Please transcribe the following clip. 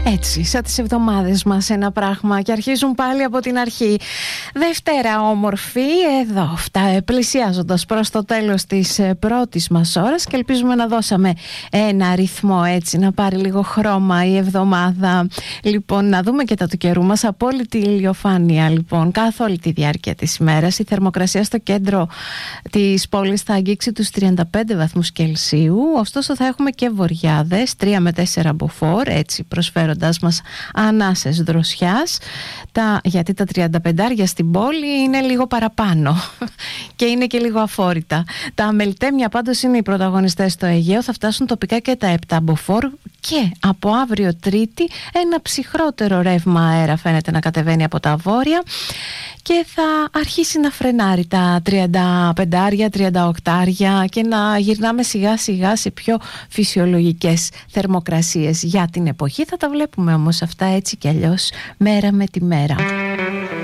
Έτσι, σαν τις εβδομάδες μας ένα πράγμα και αρχίζουν πάλι από την αρχή. Δευτέρα όμορφη, εδώ πλησιάζοντας προς το τέλος της πρώτης μας ώρας και ελπίζουμε να δώσαμε ένα ρυθμό, έτσι, να πάρει λίγο χρώμα η εβδομάδα. Λοιπόν, να δούμε και τα του καιρού μας. Απόλυτη ηλιοφάνεια, λοιπόν, καθ' όλη τη διάρκεια της ημέρας. Η θερμοκρασία στο κέντρο της πόλης θα αγγίξει τους 35 βαθμούς Κελσίου, ωστόσο θα έχουμε και βοριάδες, 3 με 4 μποφόρ, έτσι προσφέροντας μας ανάσες δροσιάς, γιατί τα 35 στην πόλη είναι λίγο παραπάνω και είναι και λίγο αφόρητα. Τα αμελτέμια πάντως είναι οι πρωταγωνιστές στο Αιγαίο, θα φτάσουν τοπικά και τα 7 μποφόρ και από αύριο Τρίτη ένα ψυχρότερο ρεύμα αέρα φαίνεται να κατεβαίνει από τα βόρεια και θα αρχίσει να φρενάρει τα 35, 38 και να γυρνάμε σιγά σιγά σε πιο φυσιολογικές θερμοκρασίες για την εποχή. Θα τα βλέπουμε όμως αυτά έτσι κι αλλιώς μέρα με τη μέρα.